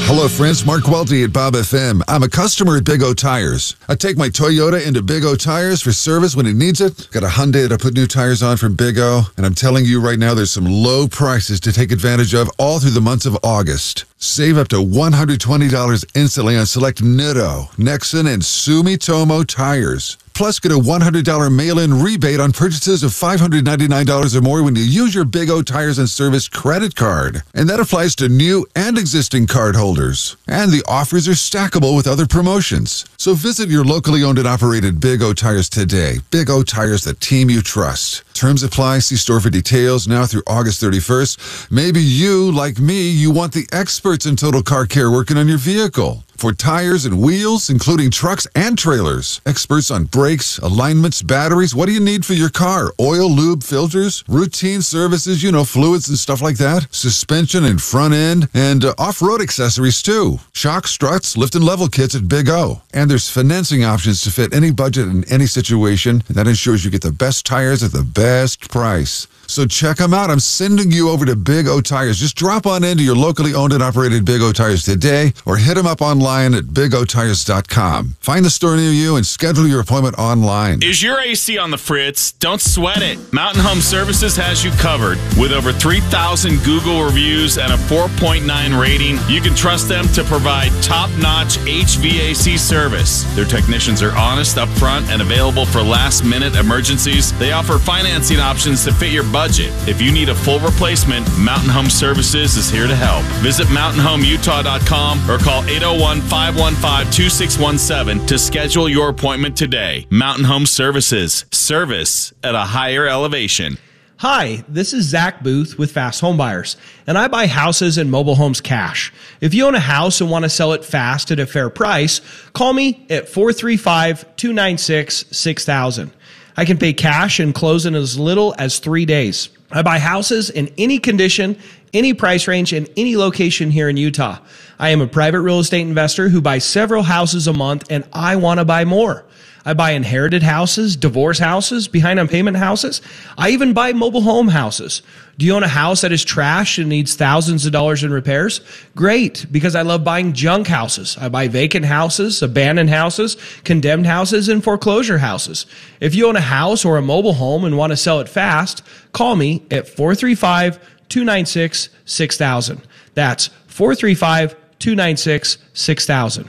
Hello, friends. Mark Welty at Bob FM. I'm a customer at Big O Tires. I take my Toyota into Big O Tires for service when it needs it. Got a Hyundai to put new tires on from Big O. And I'm telling you right now, there's some low prices to take advantage of all through the months of August. Save up to $120 instantly on select Nitto, Nexen, and Sumitomo tires. Plus, get a $100 mail-in rebate on purchases of $599 or more when you use your Big O Tires and Service credit card. And that applies to new and existing cardholders. And the offers are stackable with other promotions. So visit your locally owned and operated Big O Tires today. Big O Tires, the team you trust. Terms apply. See store for details now through August 31st. Maybe you, like me, you want the experts in total car care working on your vehicle. For tires and wheels, including trucks and trailers. Experts on brakes, alignments, batteries. What do you need for your car? Oil, lube, filters, routine services, fluids and stuff like that. Suspension and front end, and off-road accessories too. Shock, struts, lift and level kits at Big O. And there's financing options to fit any budget in any situation. And that ensures you get the best tires at the best price. So check them out. I'm sending you over to Big O Tires. Just drop on into your locally owned and operated Big O Tires today or hit them up online at bigotires.com. Find the store near you and schedule your appointment online. Is your AC on the fritz? Don't sweat it. Mountain Home Services has you covered. With over 3,000 Google reviews and a 4.9 rating, you can trust them to provide top-notch HVAC service. Their technicians are honest, upfront, and available for last-minute emergencies. They offer financing options to fit your budget. If you need a full replacement, Mountain Home Services is here to help. Visit mountainhomeutah.com or call 801-515-2617 to schedule your appointment today. Mountain Home Services. Service at a higher elevation. Hi, this is Zach Booth with Fast Home Buyers, and I buy houses and mobile homes cash. If you own a house and want to sell it fast at a fair price, call me at 435-296-6000. I can pay cash and close in as little as 3 days. I buy houses in any condition, any price range, and any location here in Utah. I am a private real estate investor who buys several houses a month, and I want to buy more. I buy inherited houses, divorce houses, behind on payment houses. I even buy mobile home houses. Do you own a house that is trash and needs thousands of dollars in repairs? Great, because I love buying junk houses. I buy vacant houses, abandoned houses, condemned houses, and foreclosure houses. If you own a house or a mobile home and want to sell it fast, call me at 435-296-6000. That's 435-296-6000.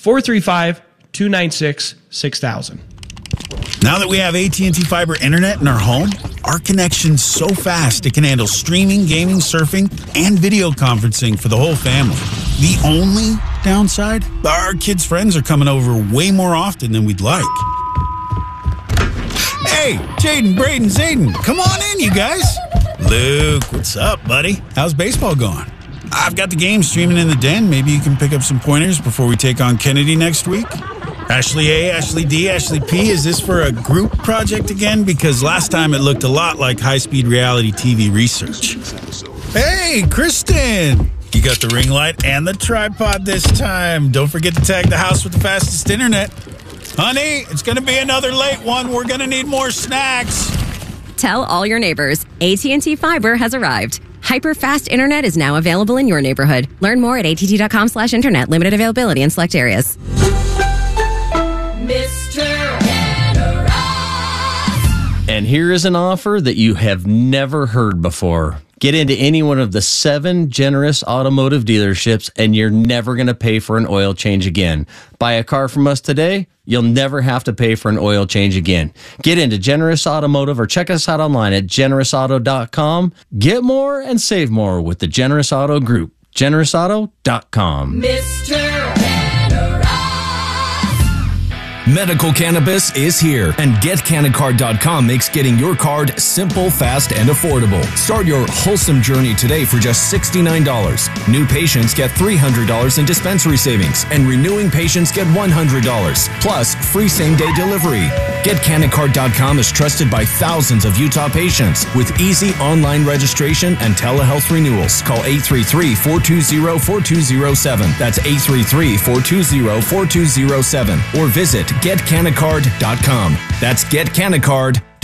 435-296-6000. Now that we have AT&T Fiber Internet in our home, our connection's so fast it can handle streaming, gaming, surfing, and video conferencing for the whole family. The only downside? Our kids' friends are coming over way more often than we'd like. Hey, Jaden, Braden, Zayden, come on in, you guys. Luke, what's up, buddy? How's baseball going? I've got the game streaming in the den. Maybe you can pick up some pointers before we take on Kennedy next week. Ashley A, Ashley D, Ashley P, is this for a group project again? Because last time it looked a lot like high-speed reality TV research. Hey, Kristen! You got the ring light and the tripod this time. Don't forget to tag the house with the fastest internet. Honey, it's going to be another late one. We're going to need more snacks. Tell all your neighbors, AT&T Fiber has arrived. Hyper-fast internet is now available in your neighborhood. Learn more at att.com/internet. Limited availability in select areas. Mr. Generous. And here is an offer that you have never heard before. Get into any one of the 7 Generous automotive dealerships, and you're never going to pay for an oil change again. Buy a car from us today, you'll never have to pay for an oil change again. Get into Generous Automotive or check us out online at generousauto.com. Get more and save more with the Generous Auto Group. generousauto.com. Mr. Generous. Medical cannabis is here, and GetCannaCard.com makes getting your card simple, fast, and affordable. Start your wholesome journey today for just $69. New patients get $300 in dispensary savings, and renewing patients get $100, plus free same-day delivery. GetCannaCard.com is trusted by thousands of Utah patients with easy online registration and telehealth renewals. Call 833-420-4207. That's 833-420-4207. Or visit GetCannaCard.com. That's GetCannaCard.com.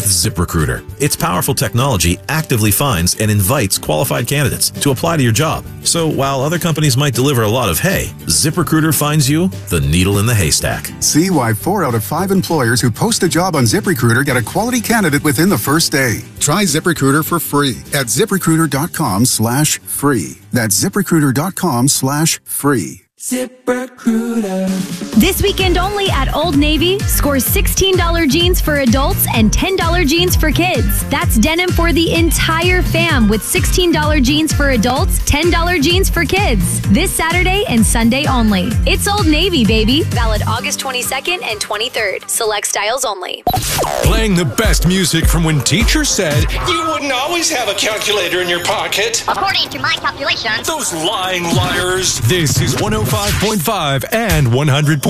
with ZipRecruiter. Its powerful technology actively finds and invites qualified candidates to apply to your job. So while other companies might deliver a lot of hay, ZipRecruiter finds you the needle in the haystack. See why 4 out of 5 employers who post a job on ZipRecruiter get a quality candidate within the first day. Try ZipRecruiter for free at ZipRecruiter.com/free. That's ZipRecruiter.com/free. ZipRecruiter. This weekend only at Old Navy, score $16 jeans for adults and $10 jeans for kids. That's denim for the entire fam with $16 jeans for adults, $10 jeans for kids. This Saturday and Sunday only. It's Old Navy, baby. Valid August 22nd and 23rd. Select styles only. Playing the best music from when teacher said, "You wouldn't always have a calculator in your pocket." According to my calculations. Those lying liars. This is 105.5 and 100.